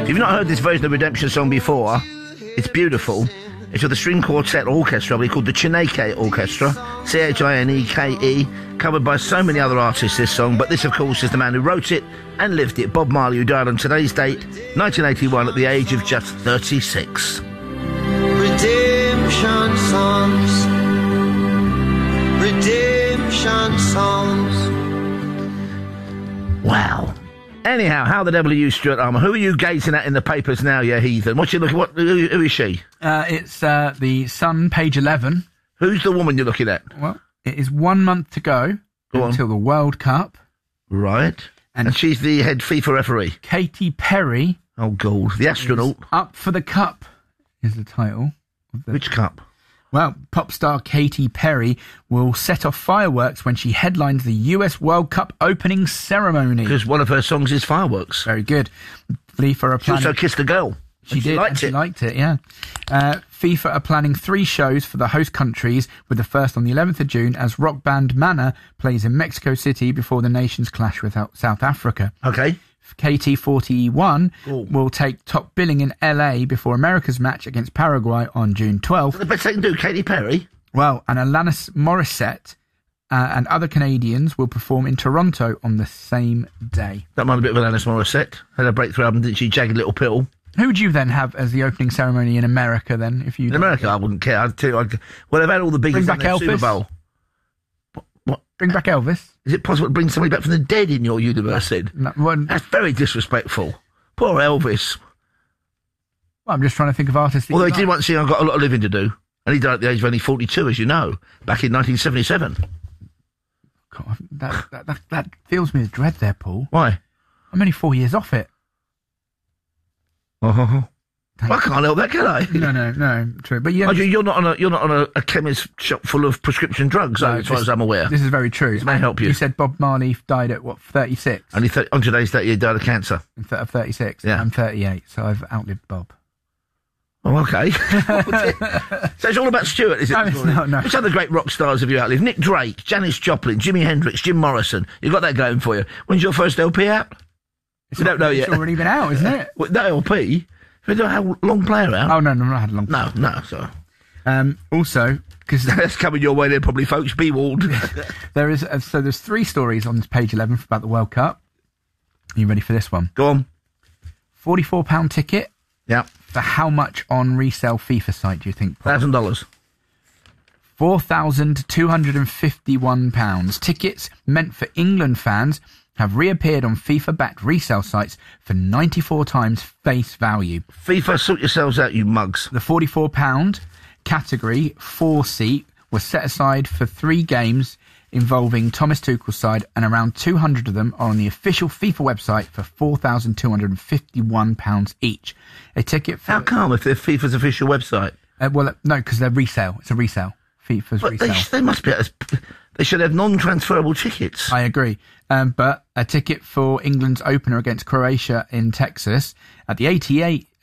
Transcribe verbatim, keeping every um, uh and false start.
If you've not heard this version of Redemption song before, it's beautiful. It's with the string quartet orchestra, we called the Chineke Orchestra, C H I N E K E, covered by so many other artists, this song, but this, of course, is the man who wrote it and lived it, Bob Marley, who died on today's date, nineteen eighty-one, at the age of just thirty-six. Redemption songs, redemption songs. Wow. Anyhow, how the devil are you, Stuart Armour? Who are you gazing at in the papers now, you heathen? What you looking? What? Who, who is she? Uh, it's uh, the Sun, page eleven. Who's the woman you're looking at? Well, it is one month to go, go until on. the World Cup. Right. And, and she's the head FIFA referee. Katy Perry. Oh, God. The astronaut. Up for the Cup is the title. Of the... Which cup? Well, pop star Katy Perry will set off fireworks when she headlines the U S World Cup opening ceremony. Because one of her songs is Fireworks. Very good. FIFA are planning... She also kissed a girl. She did. She liked she it. liked it, yeah. Uh, FIFA are planning three shows for the host countries, with the first on the eleventh of June as rock band Mana plays in Mexico City before the nations clash with South Africa. Okay. K T forty-one Ooh. will take top billing in L A before America's match against Paraguay on June twelfth. The best they can do, Katy Perry. Well, and Alanis Morissette uh, and other Canadians will perform in Toronto on the same day. That might be a bit of Alanis Morissette. Had a breakthrough album, didn't she? Jagged Little Pill. Who would you then have as the opening ceremony in America then? If you In America, I wouldn't care. I'd tell you, I'd, well, they've had all the biggest Bring back in the Super Elvis. Bowl. What, what? Bring back Elvis. Is it possible to bring somebody back from the dead in your universe, Sid? No, well, That's very disrespectful. Poor Elvis. well, I'm just trying to think of artists. That Although you he did like. once sing I've Got a Lot of Living to Do. And he died at the age of only forty-two, as you know, back in nineteen seventy-seven. God, that, that, that, that fills me with dread there, Paul. Why? I'm only four years off it. Oh, I can't help that, can I? No, no, no, true. But yeah, Mind you, you're not on a you're not on a, a chemist shop full of prescription drugs, No, are you, as far this- as I'm aware. this is very true. This may help you. You said Bob Marley died at what, thirty-six? Only th- on today's date, he died of cancer. Th- of thirty-six. Yeah. I'm thirty-eight, so I've outlived Bob. Oh, okay. So it's all about Stuart, is it? No, this it's morning? not, no. Which other great rock stars have you outlived? Nick Drake, Janis Joplin, Jimi Hendrix, Jim Morrison. You got that going for you. When's your first L P out? It's We don't know yet. It's already been out, isn't it? What, that L P? We don't have a long player out. Oh, no, no, I had a long No, no, so. Um, also, because That's coming your way there, probably, folks. Be warned. there is, uh, so there's three stories on page eleven about the World Cup. Are you ready for this one? Go on. forty-four pound ticket Yeah. for how much on resale FIFA site, do you think, Paul? Thousand dollars. four thousand two hundred fifty-one pounds. Tickets meant for England fans have reappeared on FIFA-backed resale sites for ninety-four times face value. FIFA, sort yourselves out, you mugs. The forty-four pound category four-seat was set aside for three games involving Thomas Tuchel's side, and around two hundred of them are on the official FIFA website for four thousand two hundred fifty-one pounds each. A ticket for... How come if they're FIFA's official website? Uh, well, uh, no, because they're resale. It's a resale. FIFA's But they, resale. they must be. They should have non-transferable tickets. I agree. Um, but a ticket for England's opener against Croatia in Texas at the eighty-eight